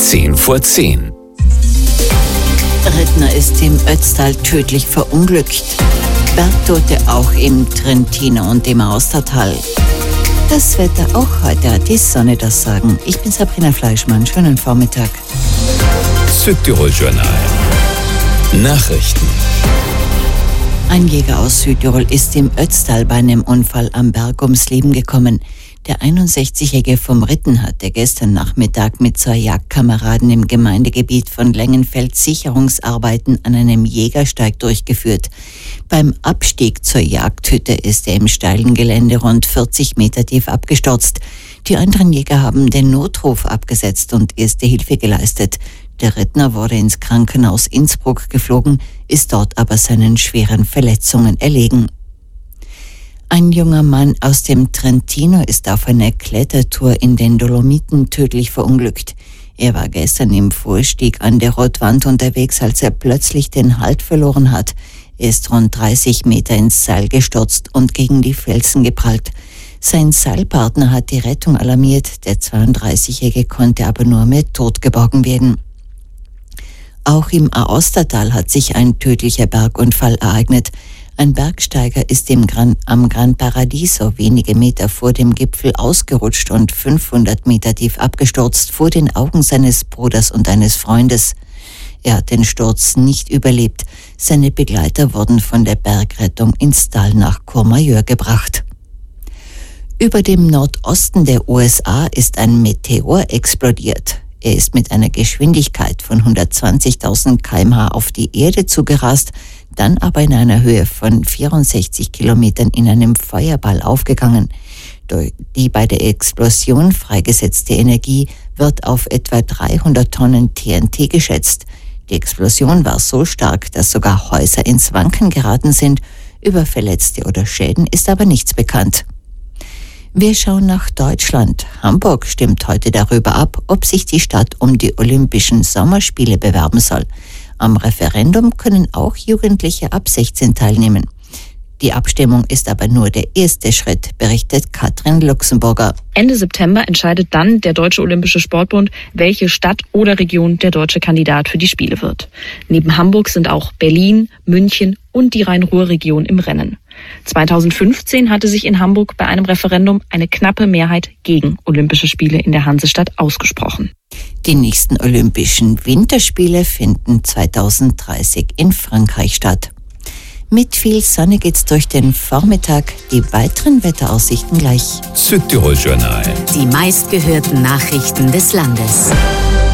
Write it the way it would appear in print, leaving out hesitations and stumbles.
10:10. Rittner ist im Ötztal tödlich verunglückt. Bergtote auch im Trentino und im Austertal. Das Wetter auch heute hat die Sonne das Sagen. Ich bin Sabrina Fleischmann. Schönen Vormittag. Südtirol-Journal. Nachrichten. Ein Jäger aus Südtirol ist im Ötztal bei einem Unfall am Berg ums Leben gekommen. Der 61-Jährige vom Ritten hatte gestern Nachmittag mit zwei Jagdkameraden im Gemeindegebiet von Längenfeld Sicherungsarbeiten an einem Jägersteig durchgeführt. Beim Abstieg zur Jagdhütte ist er im steilen Gelände rund 40 Meter tief abgestürzt. Die anderen Jäger haben den Notruf abgesetzt und erste Hilfe geleistet. Der Rittner wurde ins Krankenhaus Innsbruck geflogen, ist dort aber seinen schweren Verletzungen erlegen. Ein junger Mann aus dem Trentino ist auf einer Klettertour in den Dolomiten tödlich verunglückt. Er war gestern im Vorstieg an der Rotwand unterwegs, als er plötzlich den Halt verloren hat. Er ist rund 30 Meter ins Seil gestürzt und gegen die Felsen geprallt. Sein Seilpartner hat die Rettung alarmiert, der 32-Jährige konnte aber nur mit Tod geborgen werden. Auch im Aostatal hat sich ein tödlicher Bergunfall ereignet. Ein Bergsteiger ist am Gran Paradiso wenige Meter vor dem Gipfel ausgerutscht und 500 Meter tief abgestürzt vor den Augen seines Bruders und eines Freundes. Er hat den Sturz nicht überlebt. Seine Begleiter wurden von der Bergrettung ins Tal nach Courmayeur gebracht. Über dem Nordosten der USA ist ein Meteor explodiert. Er ist mit einer Geschwindigkeit von 120.000 km/h auf die Erde zugerast, dann aber in einer Höhe von 64 Kilometern in einem Feuerball aufgegangen. Die bei der Explosion freigesetzte Energie wird auf etwa 300 Tonnen TNT geschätzt. Die Explosion war so stark, dass sogar Häuser ins Wanken geraten sind. Über Verletzte oder Schäden ist aber nichts bekannt. Wir schauen nach Deutschland. Hamburg stimmt heute darüber ab, ob sich die Stadt um die Olympischen Sommerspiele bewerben soll. Am Referendum können auch Jugendliche ab 16 teilnehmen. Die Abstimmung ist aber nur der erste Schritt, berichtet Katrin Luxemburger. Ende September entscheidet dann der Deutsche Olympische Sportbund, welche Stadt oder Region der deutsche Kandidat für die Spiele wird. Neben Hamburg sind auch Berlin, München und die Rhein-Ruhr-Region im Rennen. 2015 hatte sich in Hamburg bei einem Referendum eine knappe Mehrheit gegen Olympische Spiele in der Hansestadt ausgesprochen. Die nächsten Olympischen Winterspiele finden 2030 in Frankreich statt. Mit viel Sonne geht's durch den Vormittag. Die weiteren Wetteraussichten gleich. Südtirol-Journal. Die meistgehörten Nachrichten des Landes.